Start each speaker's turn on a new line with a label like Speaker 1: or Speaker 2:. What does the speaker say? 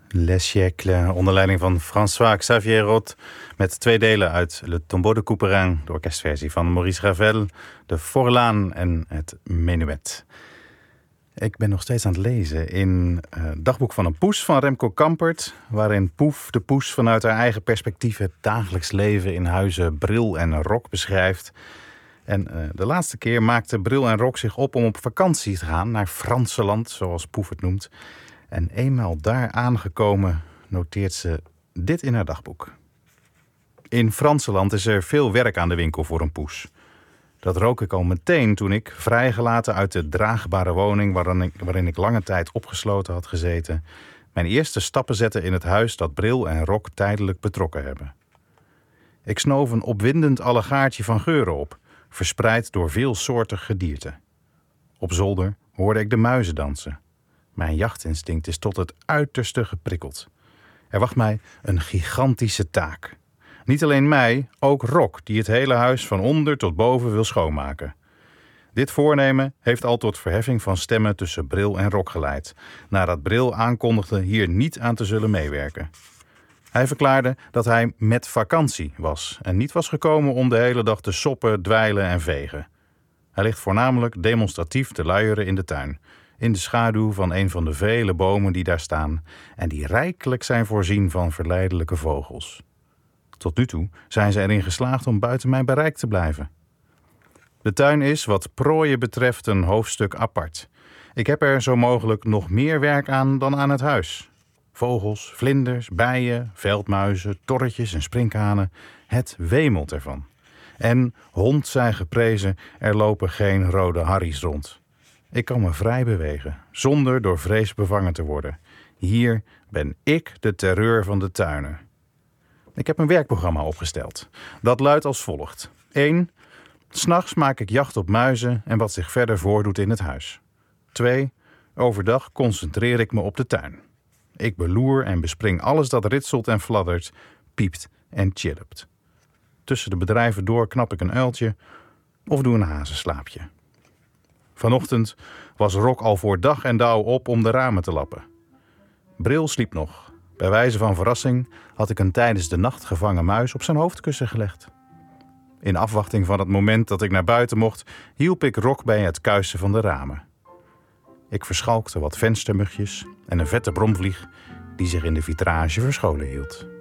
Speaker 1: Les Siècles, onder leiding van François-Xavier Roth, met 2 delen uit Le Tombeau de Couperin, de orkestversie van Maurice Ravel, de Forlaan en het Menuet. Ik ben nog steeds aan het lezen in het dagboek van een poes van Remco Kampert, waarin Poef, de poes, vanuit haar eigen perspectief het dagelijks leven in huizen Bril en Rok beschrijft. En de laatste keer maakte Bril en Rok zich op om op vakantie te gaan naar Franseland, zoals Poef het noemt. En eenmaal daar aangekomen noteert ze dit in haar dagboek. In Franseland is er veel werk aan de winkel voor een poes. Dat rook ik al meteen toen ik, vrijgelaten uit de draagbare woning waarin ik lange tijd opgesloten had gezeten, mijn eerste stappen zette in het huis dat Bril en Rok tijdelijk betrokken hebben. Ik snoof een opwindend allegaartje van geuren op, verspreid door veelsoortig gedierte. Op zolder hoorde ik de muizen dansen. Mijn jachtinstinct is tot het uiterste geprikkeld. Er wacht mij een gigantische taak. Niet alleen mij, ook Rok, die het hele huis van onder tot boven wil schoonmaken. Dit voornemen heeft al tot verheffing van stemmen tussen Bril en Rok geleid, nadat Bril aankondigde hier niet aan te zullen meewerken. Hij verklaarde dat hij met vakantie was en niet was gekomen om de hele dag te soppen, dweilen en vegen. Hij ligt voornamelijk demonstratief te luieren in de tuin, in de schaduw van een van de vele bomen die daar staan en die rijkelijk zijn voorzien van verleidelijke vogels. Tot nu toe zijn ze erin geslaagd om buiten mijn bereik te blijven. De tuin is, wat prooien betreft, een hoofdstuk apart. Ik heb er zo mogelijk nog meer werk aan dan aan het huis. Vogels, vlinders, bijen, veldmuizen, torretjes en sprinkhanen. Het wemelt ervan. En, hond zij geprezen, er lopen geen rode harries rond. Ik kan me vrij bewegen, zonder door vrees bevangen te worden. Hier ben ik de terreur van de tuinen. Ik heb een werkprogramma opgesteld. Dat luidt als volgt. 1. 'S'nachts maak ik jacht op muizen en wat zich verder voordoet in het huis. 2. Overdag concentreer ik me op de tuin. Ik beloer en bespring alles dat ritselt en fladdert, piept en chirrupt. Tussen de bedrijven door knap ik een uiltje of doe een hazenslaapje. Vanochtend was Rok al voor dag en dauw op om de ramen te lappen. Bril sliep nog. Bij wijze van verrassing had ik een tijdens de nacht gevangen muis op zijn hoofdkussen gelegd. In afwachting van het moment dat ik naar buiten mocht, hielp ik Rok bij het kuisen van de ramen. Ik verschalkte wat venstermugjes en een vette bromvlieg die zich in de vitrage verscholen hield.